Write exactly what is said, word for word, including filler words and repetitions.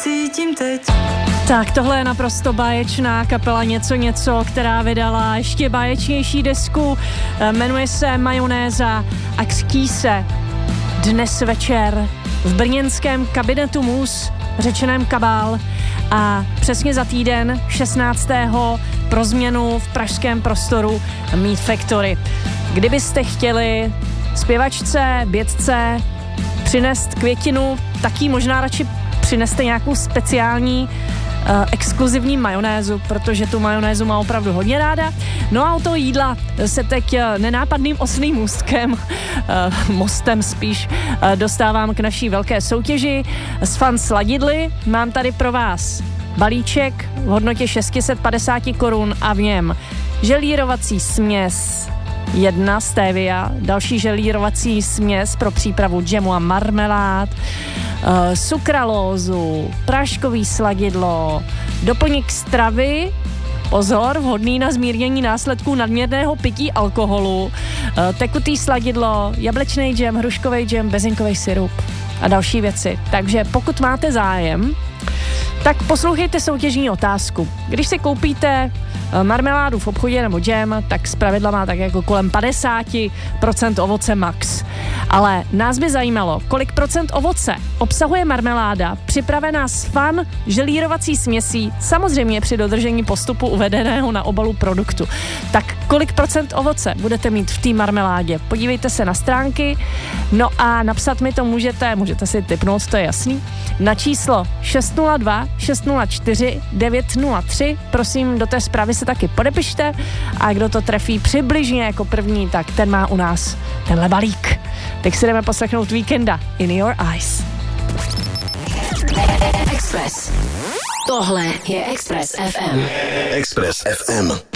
cítím teď. Tak tohle je naprosto báječná kapela Něco něco, která vydala ještě báječnější desku, jmenuje se Majonéza a křtí se dnes večer v brněnském kabinetu Mus, řečeném Kabál, a přesně za týden šestnáctého pro změnu v pražském prostoru Meat Factory. Kdybyste chtěli zpěvačce, bědce přinést květinu, tak jí možná radši přineste nějakou speciální Uh, exkluzivní majonézu, protože tu majonézu má opravdu hodně ráda. No a o toho jídla se teď uh, nenápadným osným můstkem, uh, mostem spíš, uh, dostávám k naší velké soutěži s Fan sladidly. Mám tady pro vás balíček v hodnotě šest set padesát korun a v něm želírovací směs jedna stevia, další želírovací směs pro přípravu džemu a marmelád, uh, sukralózu, práškový sladidlo, doplněk stravy, pozor, vhodný na zmírnění následků nadměrného pití alkoholu, uh, tekutý sladidlo, jablečný džem, hruškový džem, bezinkový sirup a další věci. Takže pokud máte zájem, tak poslouchejte soutěžní otázku. Když si koupíte marmeládu v obchodě nebo džem, tak zpravidla má tak jako kolem padesát procent ovoce max. Ale nás by zajímalo, kolik procent ovoce obsahuje marmeláda připravená z Fan želírovací směsí, samozřejmě při dodržení postupu uvedeného na obalu produktu. Tak kolik procent ovoce budete mít v té marmeládě? Podívejte se na stránky, no a napsat mi to můžete, můžete si tipnout, to je jasný, na číslo šest nula dva šest nula čtyři devět nula tři. Prosím, do té zprávy se taky podepište a kdo to trefí přibližně jako první, tak ten má u nás tenhle balík. Tak si jdeme poslechnout Víkenda In Your Eyes. Express. Tohle je Express F M. Express F M.